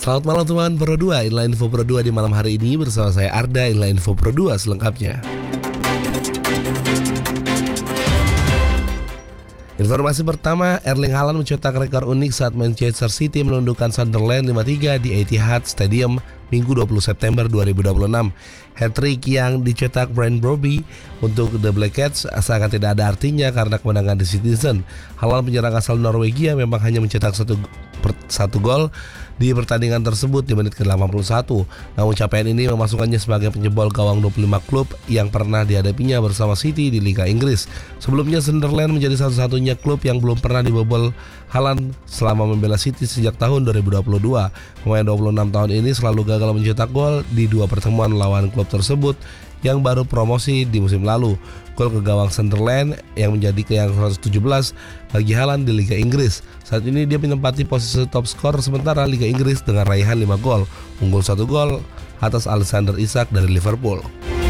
Selamat malam teman Pro 2, inilah info Pro 2 di malam hari ini bersama saya Arda, inilah info Pro 2 selengkapnya. Informasi pertama, Erling Haaland mencetak rekor unik saat Manchester City menundukkan Sunderland 5-3 di Etihad Stadium Minggu 20 September 2026. Hat-trick yang dicetak Bryan Brobbey untuk The Black Cats sangat tidak ada artinya karena kemenangan The Citizen. Haaland penyerang asal Norwegia memang hanya mencetak satu gol di pertandingan tersebut di menit ke-81. Namun capaian ini memasukkannya sebagai penjebol gawang 25 klub yang pernah dihadapinya bersama City di Liga Inggris. Sebelumnya Sunderland menjadi satu-satunya klub yang belum pernah dibobol Haaland selama membela City sejak tahun 2022. Pemain 26 tahun ini selalu gagal mencetak gol di dua pertemuan lawan klub tersebut yang baru promosi di musim lalu. Gol ke gawang Sunderland yang menjadi ke yang 117 bagi Haaland di Liga Inggris. Saat ini dia menempati posisi top skor sementara Liga Inggris dengan raihan 5 gol, unggul 1 gol atas Alexander Isak dari Liverpool.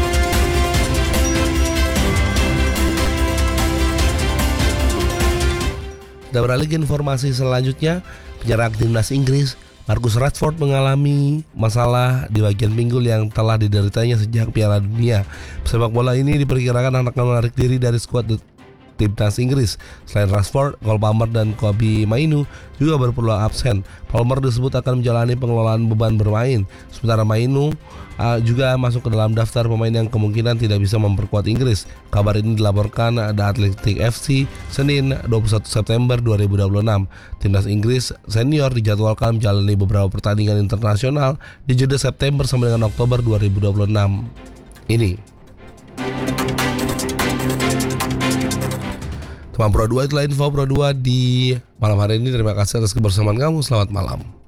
Kita beralih ke informasi selanjutnya, penyerang timnas Inggris Marcus Rashford mengalami masalah di bagian pinggul yang telah dideritanya sejak Piala Dunia. Pesepak bola ini diperkirakan akan menarik diri dari skuad timnas Inggris. Selain Rashford, Cole Palmer dan Kobbie Mainoo juga berpeluang absen. Palmer disebut akan menjalani pengelolaan beban bermain, sementara Mainoo juga masuk ke dalam daftar pemain yang kemungkinan tidak bisa memperkuat Inggris. Kabar ini dilaporkan The Athletic FC Senin 21 September 2026. Timnas Inggris senior dijadwalkan menjalani beberapa pertandingan internasional di jeda September sampai dengan Oktober 2026 ini. Teman Pro 2, itulah info Pro 2 di malam hari ini. Terima kasih atas kebersamaan kamu. Selamat malam.